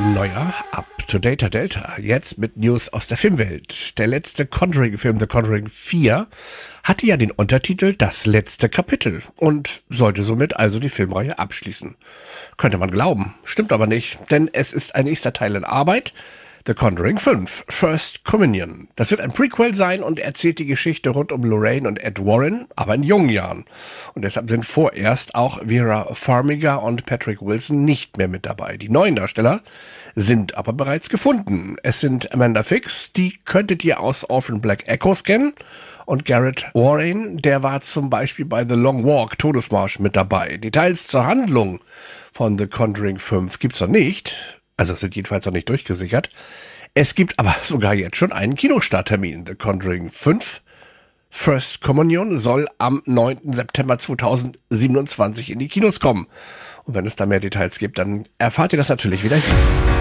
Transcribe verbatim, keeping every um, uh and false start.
Neuer Up-to-Dater Delta. Jetzt mit News aus der Filmwelt. Der letzte Conjuring-Film, The Conjuring vier, hatte ja den Untertitel Das letzte Kapitel und sollte somit also die Filmreihe abschließen. Könnte man glauben, stimmt aber nicht, denn es ist ein nächster Teil in Arbeit. The Conjuring fünf, First Communion. Das wird ein Prequel sein und erzählt die Geschichte rund um Lorraine und Ed Warren, aber in jungen Jahren. Und deshalb sind vorerst auch Vera Farmiga und Patrick Wilson nicht mehr mit dabei. Die neuen Darsteller sind aber bereits gefunden. Es sind Amanda Fix, die könntet ihr aus Orphan Black Echoes kennen, und Garrett Warren, der war zum Beispiel bei The Long Walk, Todesmarsch, mit dabei. Details zur Handlung von The Conjuring fünf gibt's noch nicht. Also sind jedenfalls noch nicht durchgesichert. Es gibt aber sogar jetzt schon einen Kinostarttermin. The Conjuring fünf, First Communion, soll am neunten September zweitausendsiebenundzwanzig in die Kinos kommen. Und wenn es da mehr Details gibt, dann erfahrt ihr das natürlich wieder hier.